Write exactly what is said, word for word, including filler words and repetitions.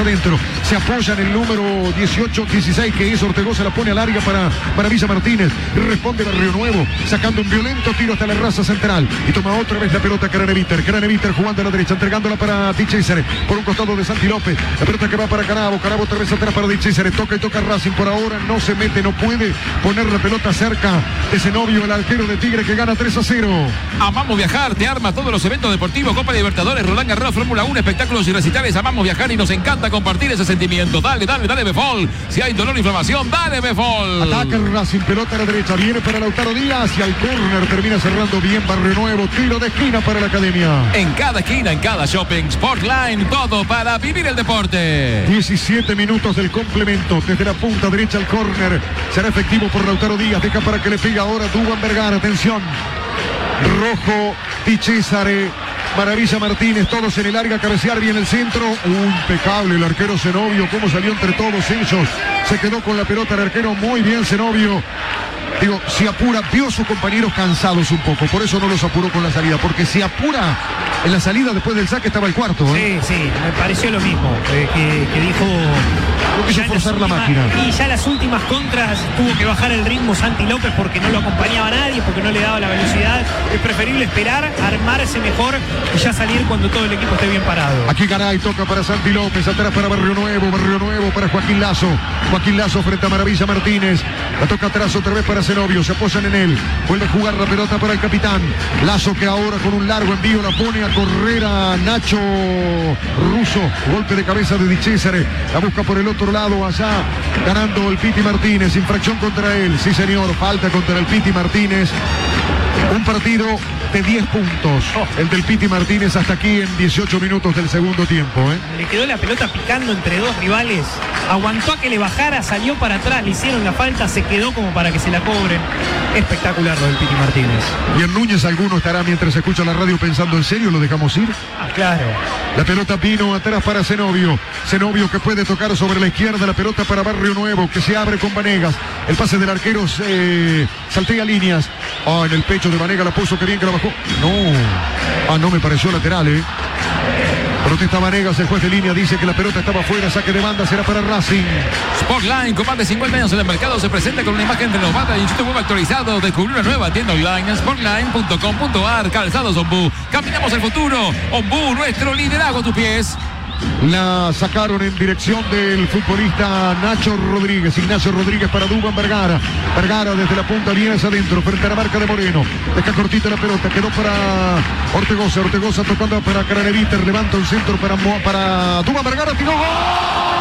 adentro. Se apoya en el número dieciocho dieciséis, que es Ortegoza, la pone al área para Maravilla Martínez. Responde Barrio Nuevo, sacando un violento tiro hasta la raza central. Y toma otra vez la pelota Craneviter. Craneviter jugando a la derecha, entregándola para Di Cesare. Por un costado de Santi López. La pelota que va para Canavo. Canavo otra vez atrás para Di Cesare. Toca y toca Racing. Por ahora no se mete, no puede poner la pelota cerca de Zenobio, el arquero de Tigre, que gana tres a cero. Amamos viajar, te arma todos los eventos deportivos, Copa Libertadores, Roland Garros, Fórmula uno, espectáculos y recitales. Amamos viajar y nos encanta compartir ese sentimiento. Dale, dale, dale, Befol. Si hay dolor o inflamación, dale, Befol. Ataca Racing, pelota a la derecha, viene para Lautaro Díaz y al córner termina cerrando bien Barrio Nuevo. Tiro de esquina para la Academia. En cada esquina, en cada shopping, Sportline, todo para vivir el deporte. diecisiete minutos del complemento. Desde la punta derecha al córner. Será efectivo por Lautaro Díaz. Deja para que le pegue ahora Duban Vergara. Atención. Rojo, Di Cesare, Maravilla Martínez, todos en el área, cabecear bien el centro. Uh, impecable el arquero Zenobio, cómo salió entre todos ellos. Se quedó con la pelota el arquero, muy bien Zenobio. Digo, se apura, vio a sus compañeros cansados un poco, por eso no los apuró con la salida, porque se apura en la salida después del saque, estaba el cuarto. ¿eh? Sí, sí, me pareció lo mismo, eh, que, que dijo... No quiso forzar la máquina. Y ya las últimas contras tuvo que bajar el ritmo Santi López porque no lo acompañaba nadie, porque no le daba la velocidad. Es preferible esperar, armarse mejor y ya salir cuando todo el equipo esté bien parado. Aquí Garay toca para Santi López, atrás para Barrio Nuevo, Barrio Nuevo para Joaquín Lazo. Joaquín Lazo frente a Maravilla Martínez. La toca atrás otra vez para Zenobio, se apoyan en él. Vuelve a jugar la pelota para el capitán. Lazo, que ahora con un largo envío la pone a correr a Nacho Russo. Golpe de cabeza de Di Cesare. La busca por el otro lado, allá ganando el Piti Martínez. Infracción contra él, sí señor, falta contra el Piti Martínez. Un partido de diez puntos, el del Piti Martínez hasta aquí en dieciocho minutos del segundo tiempo. ¿eh? Le quedó la pelota picando entre dos rivales, aguantó a que le bajara, salió para atrás, le hicieron la falta, se quedó como para que se la cobren. Espectacular lo del Piti Martínez. Y en Núñez alguno estará mientras escucha la radio pensando, ¿en serio lo dejamos ir? Ah, claro. La pelota vino atrás para Zenobio. Zenobio que puede tocar sobre la izquierda, la pelota para Barrio Nuevo, que se abre con Vanegas. El pase del arquero eh, saltea líneas. Ah, en el pecho de Vanegas la puso, que bien que la bajó. No. Ah, no me pareció lateral, ¿eh? Protesta Vanegas, el juez de línea dice que la pelota estaba fuera, saque de banda, será para Racing. Sportline, con más de cincuenta años en el mercado, se presenta con una imagen renovada y un sitio web actualizado. Descubrir una nueva tienda online en sportline punto com punto ar. Calzados Ombú, caminamos el futuro. Ombú, nuestro liderazgo a tus pies. La sacaron en dirección del futbolista Nacho Rodríguez. Ignacio Rodríguez para Duban Vergara. Vergara desde la punta viene hacia adentro, frente a la marca de Moreno. Deja cortita la pelota, quedó para Ortegoza. Ortegoza tocando para Craneviter. Levanta un centro para, para Duban Vergara. ¡Tiró! ¡Gol!